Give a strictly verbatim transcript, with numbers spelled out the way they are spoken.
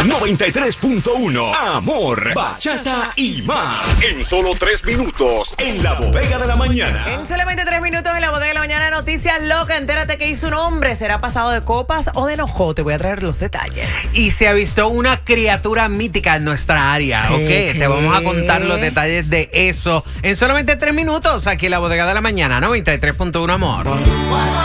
noventa y tres punto uno. Amor, bachata y más. En solo tres minutos, en la bodega de la mañana. En solamente tres minutos en la bodega de la mañana, noticias locas. Entérate que hizo un hombre. ¿Será pasado de copas o de enojo? Te voy a traer los detalles. Y se avistó una criatura mítica en nuestra área, ¿ok? ¿Qué? Te vamos a contar los detalles de eso en solamente tres minutos aquí en la bodega de la mañana, noventa y tres punto uno, amor.